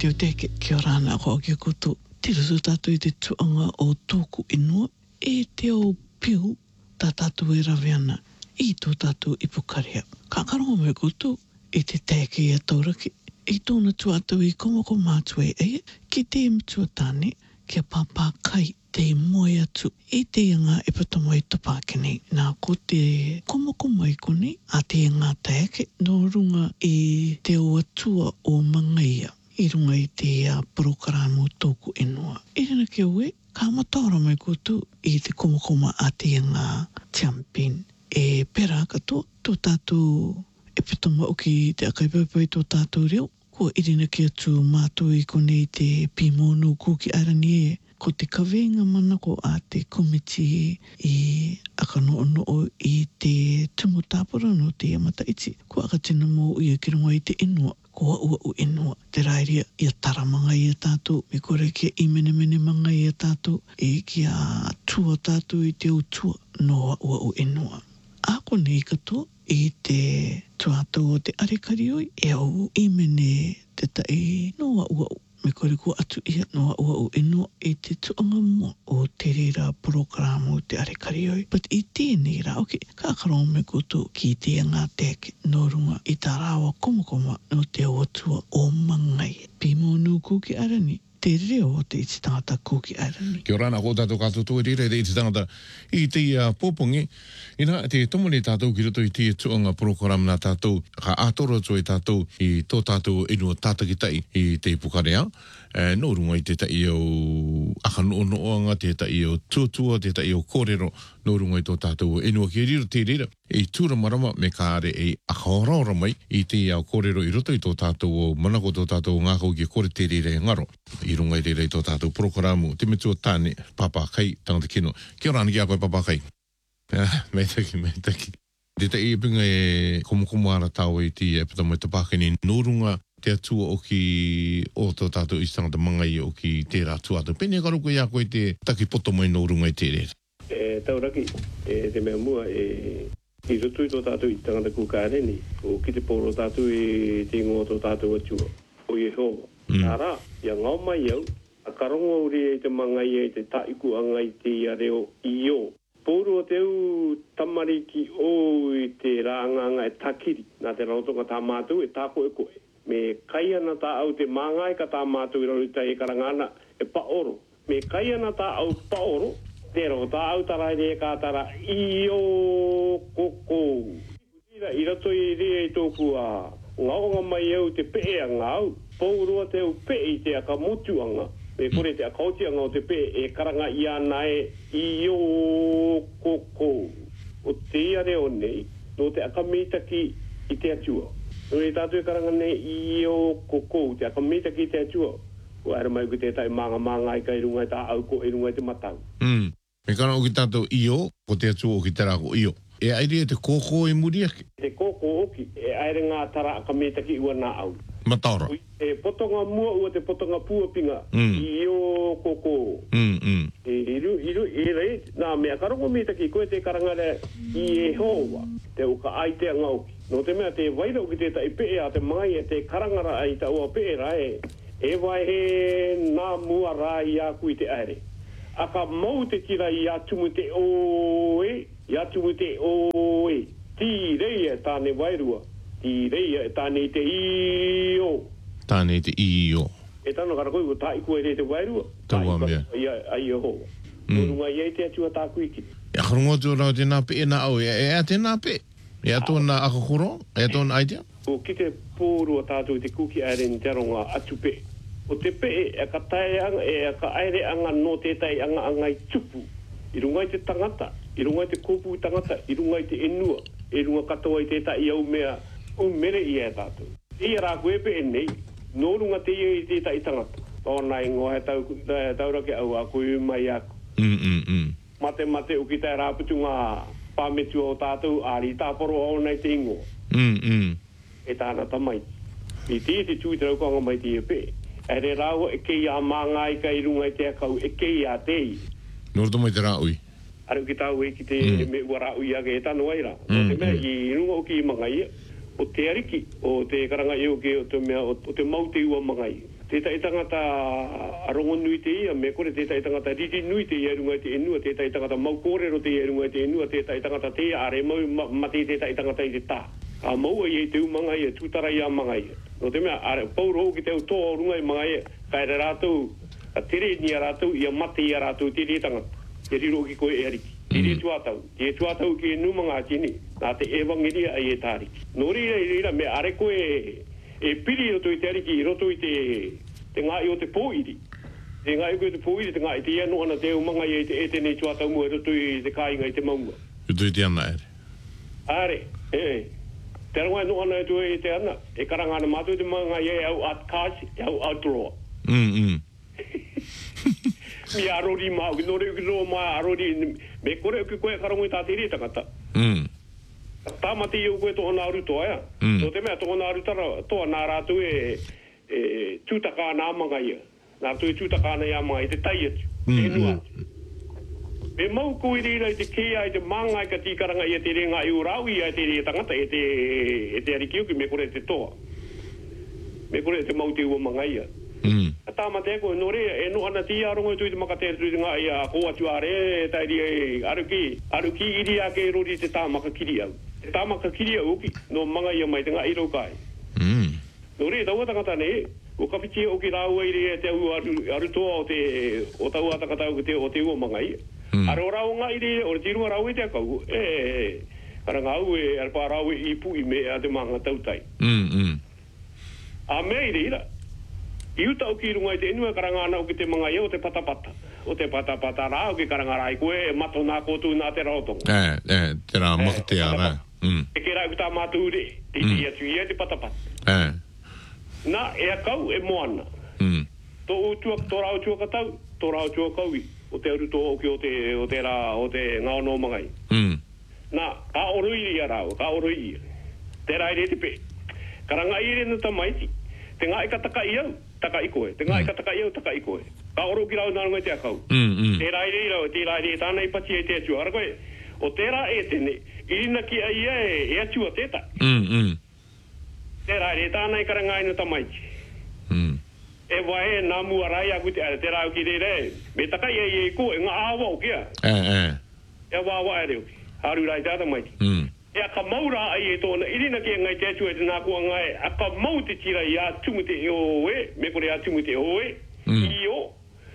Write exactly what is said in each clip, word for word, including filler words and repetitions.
te o te ke, ke o rāna ko ke kutu. Te rusu tātou i te tuanga o tōku inua. E te o piu tā tātou e raweana i tō tātou i pukaria. Ka karongo mai kutu i te teke i a tauraki. I tōna tuatau i komoko mātua e eia. Ki te imtua tāne, kia pāpā kai te moe atu. I te ianga e patomo i topākene. Nā ko te komoko mai kone a te ianga taeke. No runga i te o atua o mangaia. I runga i te uh, prokaramo tōku inua. I rina ke oe, ka mataora mai kutu i te komokoma a te ianga champion. E pera katoa, tō tātou e pitoma uki te akaipapai tō tātou reo. Ko irina ki atu mātou i kone i te pimonu kuki arani e. Ko te kawenga mana ko a te komiti i akano ono i te tumu tāpura no te amata iti. Ko aka tina mō i a kironga i te inua. Ko ua u inua. Te rairia i a taramanga i a tātou. Me kore kia i mene mene manga i a tātou. E kia tua tātou i te utua. No ua u inua. Ako nei katoa i te tuatau o te arekarioi. E au i mene te tai noa ua u. Me kore ko atu ia noa ua u inua i te tuanga mua o te rira programo te arekarioi. But i tēnei rā, ok, ka karong me kutu ki te ngā teke no runga i tā rāwa komokoma no te otua o mangai. Pimonu kuki arani. Te reo o te iti tangata kuki arani. Kia rana ko tātou kātou e rira i te iti tangata i te uh, pōpongi. Ina te tomone tātou ki roto i te tuanga program nā tātou ka ātoro atu i tātou i tō tātou inua tātakitai i te pukarea. Uh, no runga i te tai o akano ono oanga, te tai o tuatua, te tai o kōrero, no runga i tō tātou inua ki riro te rira. I tūra marama me kāre e akaoraora mai i te au kōrero i roto i tō tātou o manako tō tātou ngākau ki kore te rira e ngaro. I runga i rira i tō tātou prokaramu, te metua tāne, papa kai, tangata kino. Kia rāna ki a koe papa kai. Me taki, me taki. Te tai e pinga e komokomo ara tāua i te e pata mai te pākeni no runga te atua o ki o tō tātou i tangata mangai o ki te rā tuatu. Pene karo koe a koe te taki poto mai no runga i te rira. E tauraki, e te mea mua e i roto i tō tātou i tangata kukāreni o ki te pōro tātou i te ingoa tō tātou atua o Yehova. Nārā, ia ngau mai au, a karongo uri e te mangai e te taiku angai te ia reo i o. Pōro o teu tamariki o i te rānganga e takiri, nā te rautonga tā mātou e tāko e koe. Me kai ana tā au te māngai ka tā mātou i rau tai e karangana e paoro. Me kai ana tā au paoro, te ro tā au tarai re ka tara i o koko. I rato i rea i tōku a ngaonga mai au te pee a ngau. Pōroa te au pee i te aka motuanga. Me kore te akautianga o te pee e karanga i ana e i o koko. O te ia reo nei, no te aka mitaki i te atua. No e tātou e karanga nei i o koko, te aka mitaki i te atua. O ara mai ku te tai manga manga i ka i runga i tā au ko i runga i te matau. Mm. Me kana o ki tātou i o, ko te atua o ki te rako i o. E aere e te kōkō e muri ake? Te kōkō oki, e aere ngā tara aka metaki ua nā au. Mataora? E potonga mua ua te potonga puapinga mm. i o kōkō. Mm, mm. E iru, iru, e rei, nā mea karongo metaki koe te karangare i e hoa, te uka ai te ngauki. No te mea te waira uki te tai pee a te mai e te karangara ai ta ua pee rai, e vai he nā mua rai a kui te aere. Aka mau te tira i atumu te oe, i atumu te oe. Ti rei e tāne wairua, ti rei e tāne te i o. Tāne te i o. E tāno kara koe ko tā iku e re te wairua. Taua mea. Ai e hoa. Nurunga i e te atua tā kuiki. E akarongo tu rau te nā pe e nā au, e a te nā pe? E a tōna akakoro? E a tōna aitea? O ki te pōrua tātou te kuki aere ni te aronga atu pe. O te pe e ka tae anga, e ka aere anga no te tai anga anga i tupu. I runga i te tangata, i runga i te kōpū tangata, i runga i te enua, i runga katoa i te tai au mea, o mere i e tātou. I a rā koe pe e nei, no runga te i te tai tangata. Tōna i ngoa he tau, taurake au a koe mai aku. Mm, mm, mm. Mate mate o ki tai rāputu ngā pāmetu o tātou, āri tāporo au nei te ingoa. Mm, mm. E tāna tamai. I te te tui te raukonga mai te e pe. E re rau e kei a manga i ka i runga i te akau, e kei a tei. Norto mai te rāui. Aru ki tau e ki te mm. me ua rāui ake e tanu aira. Mm, te mea mm. i runga o ki i manga ia. o te ariki, o te karanga i o ke o te mea, o te mau te ua mangai. Tētai tangata arongo nui te ia, me kore tētai tangata riri nui te ia runga te enua, tētai tangata mau kōrero te ia runga te enua, tētai tangata te ia, are mau mati tētai tangata i te tā. A maua i te umanga ia, tūtara ia mangai. No te mea, are pauro ki te utoa o runga i mangai, kaere rātou, a tere ni a rātou, ia mati i a rātou, tere tangata, te riro ki koe e ariki. Tere tuatau, te tuatau ki e numanga tini, nā te evangeria ai e tāriki. No rira i rira, me are koe e piri o toi te ariki i roto i te, te ngā i o te pōiri. Te ngā i o te pōiri, te ngā i te ianu ana te umanga i te e tēnei tuatau mua, roto i te kāinga i te maunga. Roto i te ana ere. Are, e. Te rangai no ana e tu e te ana. E karanga ana mātou te manga i e au at kāsi, e au outdoor. Mm, mm. Mi arori mau, ki nore uki roa mai arori, me kore uki koe karango i tā te tangata. Mm. Tāmati i o koe toa nā aru toa, Mm. So te mea toa nā aru tara, toa nā rātu e, e tūtaka nā manga ia. Nā rātu e tūtaka nā ia manga i te tai atu, Mm, te nua mm. atu. Me mau koe rira i te kea i te manga i ka tīkaranga i te renga i urau i te re tangata e te, e te arikiuki me kore te toa. Me kore te mau te ua manga ia. Mm. Tāmate koe, no rea, e no ana ti arongo i tui te makatere tui te ngā i a koa atu are, tai ri e aruki, aruki iri a ke rori te tāmaka kiri au. Te tāmaka kiri au uki, no manga i a mai te ngā i rau kai. Mm. No rea, tau atangata ne, o kapiti o ki rāua i rea te au aru, aru toa o te, o tau atangata au te, o te ua manga i. Mm. Aro rau ngā i rea, o te tirua rau i te akau, e, e, karanga au e, arpa rau i pu i me a te manga tautai. Mm, mm. A mea i rea, I uta o ki runga i te inua karanga ana o ki te mga ia o te patapata. O te patapata rā o ki karanga rā i koe e mato nā kōtu nā te raotonga. Eh, eh, te rā makate a rā. Mm. E ke rā i tā mātu ure, te i atu i e te patapata. Eh. Nā, e a kau e moana. Mm. Tō utua, tō rāo tua katau, tō rāo tua kaui. O te aru tō o ki o te, o te rā, o te ngā ono mangai. Mm. Nā, ka orui i a rāo, ka orui i. Te rā i re te pē. Karanga i re na tamaiti. Te ngā i ka taka i au. Taka i koe. Te ngā i ka taka i au, taka i koe. Ka oro ki rau nārunga te akau. Mm, mm. Te rai rei rau, te rai rei tāna i pati e te atua. Ara koe, o te rā e tene, irina ki a ia e, e atua tēta. Mm, mm. Te rai rei tāna i karanga ina tamaiti. Mm. E wae nā mua rai aku te ara, te rau ki rei rei. Me taka i a i e koe, ngā awa o kia. Eh, eh. E wā wā e reo ki. Haru rai tāta maiti. Mm. E a ka maura ai e tōna, irina ki a ngai te atua e te nā kua ngai, a ka mau te tira i a tumu te oe, me kore a tumu te oe, Mm. i o,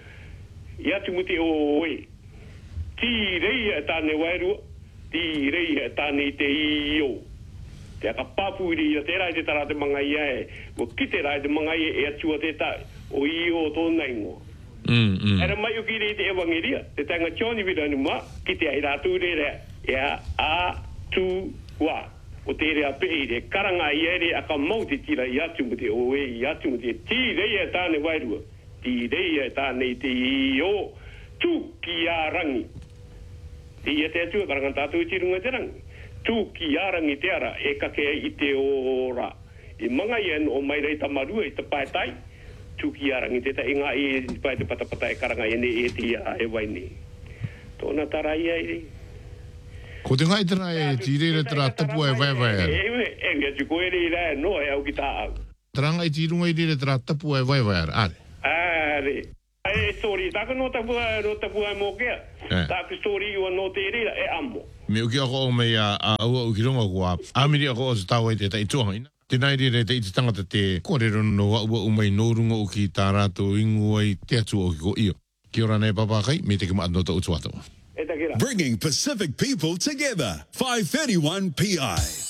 i a tumu te oe. Ti rei e tāne wairua, ti rei e tāne te i o. Te a ka pāpūri i a te rai te tara te mangai e, o ki te rai te mangai e atua te tai, o i o tōna ingoa. Mm, mm. Era mai o ki rei te evangeria, te tanga Johnny Virani ma, ki te ai rātu re rea, e a a tu wa o te rea peire karanga i ere a ka mau te tira i atu mo te oe i atu mo te ti rei e tāne wairua ti rei e tāne te i o tu ki a rangi ti e te atua karanga tātou i tirunga te rangi tu ki a rangi te ara e kake i te ora i manga i anu o mai rei tamarua i te paetai tu ki a rangi te ta inga i pae te patapata e karanga i ene e te a e waini tōna tarai ai rei. Ko te ngai tera e tīrere tera tapu e vai vai ar. E e e tu koe rei rei no e au ki tā au. Tera ngai tīrunga i rere tera tapu e vai vai ar. Are. Are. E sorry, taka no tapu e no tapu e mō kea. Taka sorry ua no te rei e amo. Me uki ako o mei a ua uki ronga kua. Amiri ako o se tau e te tai tuanga ina. Tēnei rere te iti tangata te kōrero no ua umei no runga uki tā rātou ingu ai te atu o ki ko iyo. Kia ora nei papakai, me te ke maanota utuatawa. Bringing Pacific people together. five thirty-one P I.